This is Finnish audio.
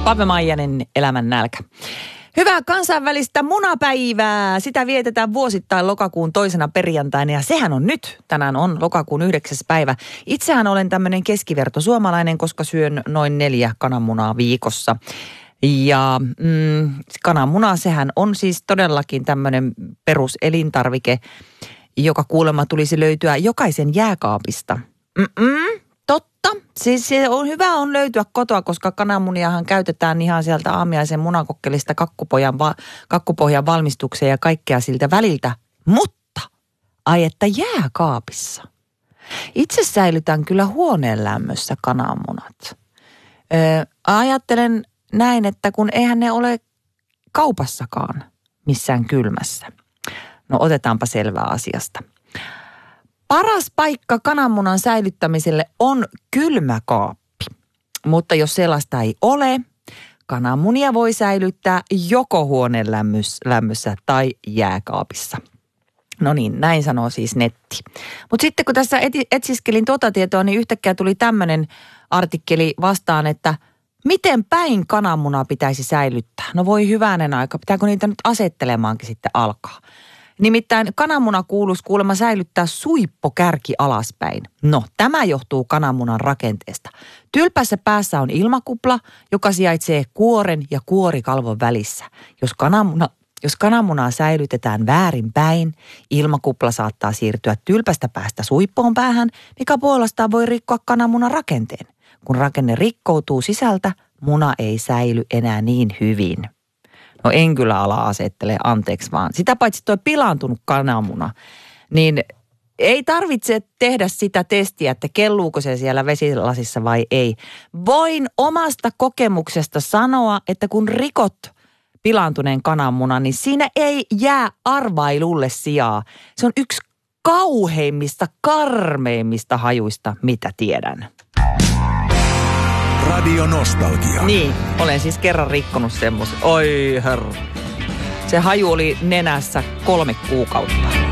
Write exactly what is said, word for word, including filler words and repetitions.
Pave Maijanen, elämän nälkä. Hyvää kansainvälistä munapäivää. Sitä vietetään vuosittain lokakuun toisena perjantaina ja sehän on nyt. Tänään on lokakuun yhdeksäs päivä. Itsehän olen tämmöinen keskiverto suomalainen, koska syön noin neljä kananmunaa viikossa. Ja mm, kananmuna, sehän on siis todellakin tämmöinen peruselintarvike, joka kuulemma tulisi löytyä jokaisen jääkaapista. Mm-mm. Totta. Siis se on hyvä on löytyä kotoa, koska kananmuniahan käytetään ihan sieltä aamiaisen munakokkelista kakkupohjan, va, kakkupohjan valmistukseen ja kaikkea siltä väliltä. Mutta ai että jääkaapissa. Itse säilytän kyllä huoneen lämmössä kananmunat. Öö, ajattelen näin, että kun eihän ne ole kaupassakaan missään kylmässä. No otetaanpa selvää asiasta. Paras paikka kananmunan säilyttämiselle on kylmäkaappi, mutta jos sellaista ei ole, kananmunia voi säilyttää joko huoneen lämmössä tai jääkaapissa. No niin, näin sanoo siis netti. Mutta sitten kun tässä etsiskelin tuota tietoa, niin yhtäkkiä tuli tämmöinen artikkeli vastaan, että miten päin kananmunaa pitäisi säilyttää? No voi hyvänen aika, pitääkö niitä nyt asettelemaankin sitten alkaa? Nimittäin kananmuna kuuluisi kuulemma säilyttää suippokärki alaspäin. No, tämä johtuu kananmunan rakenteesta. Tylpässä päässä on ilmakupla, joka sijaitsee kuoren ja kuorikalvon välissä. Jos kananmuna, jos kananmunaa säilytetään väärinpäin, ilmakupla saattaa siirtyä tylpästä päästä suippoon päähän, mikä puolestaan voi rikkoa kananmunan rakenteen. Kun rakenne rikkoutuu sisältä, muna ei säily enää niin hyvin. No en kyllä ala asettele, anteeksi vaan. Sitä paitsi tuo pilaantunut kananmuna, niin ei tarvitse tehdä sitä testiä, että kelluuko se siellä vesilasissa vai ei. Voin omasta kokemuksesta sanoa, että kun rikot pilaantuneen kananmunan, niin siinä ei jää arvailulle sijaa. Se on yksi kauheimmista, karmeimmista hajuista, mitä tiedän. Radio Nostalgia. Niin, olen siis kerran rikkonut semmoisen. Oi herra. Se haju oli nenässä kolme kuukautta.